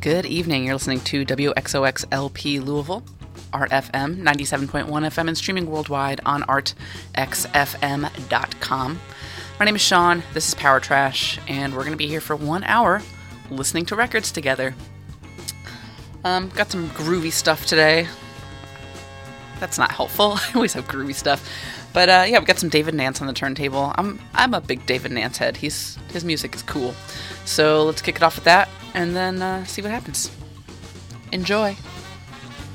Good evening. You're listening to WXOXLP Louisville, ArtFM 97.1 FM, and streaming worldwide on artxfm.com. My name is Sean. This is Power Trash, and we're going to be here for 1 hour listening to records together. Got some groovy stuff today. That's not helpful. I always have groovy stuff. But yeah, we got some David Nance on the turntable. I'm a big David Nance head. His music is cool. So let's kick it off with that, and then see what happens. Enjoy.